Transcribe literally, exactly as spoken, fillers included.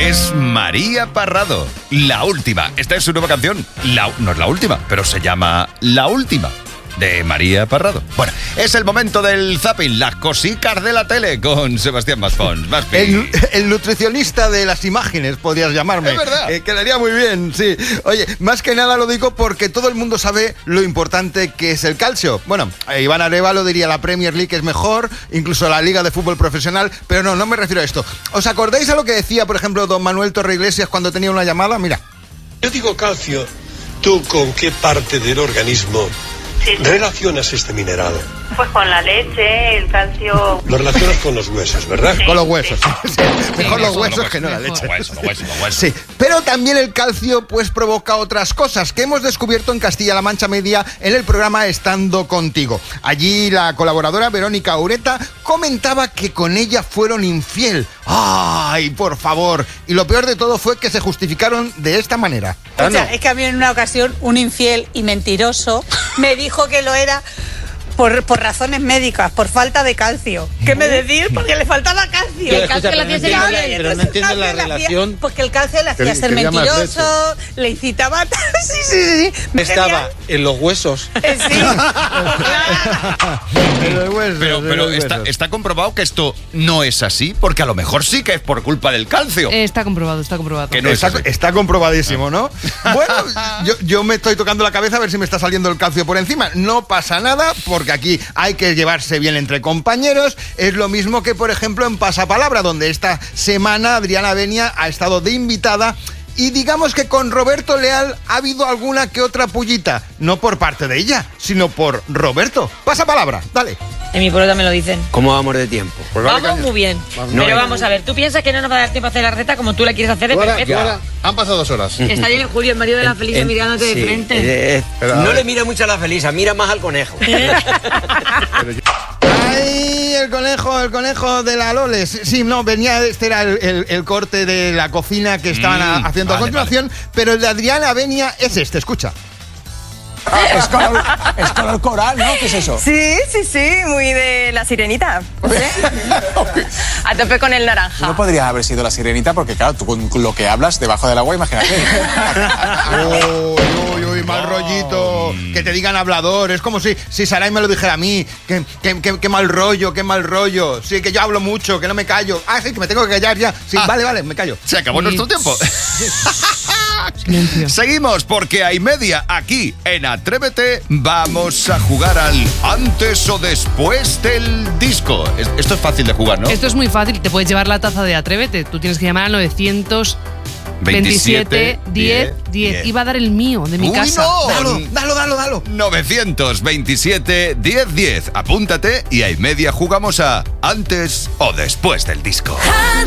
Es María Parrado, La Última. Esta es su nueva canción. La, no es la última, pero se llama La Última, de María Parrado. Bueno, es el momento del zapping, las cosicas de la tele, con Sebastián Maspons. El, el nutricionista de las imágenes, podrías llamarme. Es verdad. Eh, quedaría muy bien, sí. Oye, más que nada lo digo porque todo el mundo sabe lo importante que es el calcio. Bueno, eh, Iván Arévalo diría la Premier League es mejor, incluso la Liga de Fútbol Profesional, pero no, no me refiero a esto. ¿Os acordáis a lo que decía, por ejemplo, don Manuel Torreiglesias cuando tenía una llamada? Mira. Yo digo calcio, ¿tú con qué parte del organismo sí, sí. relacionas este mineral? Pues con la leche, el calcio... Lo relacionas con los huesos, ¿verdad? Sí, con los huesos. Sí. Sí. Mejor sí, los huesos no, que no la leche. Los huesos, los huesos, los huesos. Sí, pero también el calcio pues provoca otras cosas que hemos descubierto en Castilla-La Mancha Media en el programa Estando Contigo. Allí la colaboradora Verónica Ureta comentaba que con ella fueron infiel. ¡Ay, por favor! Y lo peor de todo fue que se justificaron de esta manera. O sea, es que a mí en una ocasión un infiel y mentiroso me dijo que lo era... Por, por razones médicas, por falta de calcio. ¿Qué me decís? Porque le faltaba calcio. El calcio le hacía ser infiel. Pero no entiendo la relación. Porque el calcio le hacía ser mentiroso, le incitaba... Sí, sí, sí. Estaba en los huesos. Sí. En los huesos. Pero, pero está, está comprobado que esto no es así, porque a lo mejor sí que es por culpa del calcio. Eh, está comprobado, está comprobado. Que no está, está comprobadísimo, ¿no? Bueno, yo, yo me estoy tocando la cabeza a ver si me está saliendo el calcio por encima. No pasa nada, porque aquí hay que llevarse bien entre compañeros. Es lo mismo que, por ejemplo, en Pasapalabra, donde esta semana Adriana Benia ha estado de invitada. Y digamos que con Roberto Leal ha habido alguna que otra pullita. No por parte de ella, sino por Roberto. Pasapalabra, dale. En mi pueblo también lo dicen. ¿Cómo vamos de tiempo? Pues vale, vamos caña. Muy bien. Vamos. Pero no, vamos a ver, ¿tú piensas que no nos va a dar tiempo a hacer la receta como tú la quieres hacer? Ahora, ahora, han pasado dos horas. Está ahí el Julio, el marido de la Felisa, mirándote sí, de frente. Eh, eh, no le mira mucho a la Felisa, mira más al conejo. ¡Ay, el conejo, el conejo de la Loles! Sí, no, venía, este era el, el, el corte de la cocina que estaban mm, haciendo vale, a continuación, vale. Pero el de Adriana Benia es este, escucha. Ah, es, color, es color coral, ¿no? ¿Qué es eso? Sí, sí, sí, muy de La Sirenita. ¿Sí? Okay. A tope con el naranja. No podría haber sido La Sirenita porque, claro, tú con lo que hablas debajo del agua, imagínate. Uy, uy, uy, mal rollito. Que te digan hablador. Es como si, si Saray me lo dijera a mí. Que, que, que, que mal rollo, qué mal rollo. Sí, que yo hablo mucho, que no me callo. Ah, sí, que me tengo que callar ya. Sí, ah, vale, vale, me callo. Se acabó sí. nuestro tiempo. Silencio. Seguimos porque hay media aquí en Atrévete. Vamos a jugar al antes o después del disco. Esto es fácil de jugar, ¿no? Esto es muy fácil. Te puedes llevar la taza de Atrévete. Tú tienes que llamar al novecientos veintisiete diez diez. Iba a dar el mío, de mi Uy, casa. No. Dalo, dalo, dalo, dalo. novecientos veintisiete diez diez. Apúntate y hay media jugamos a antes o después del disco.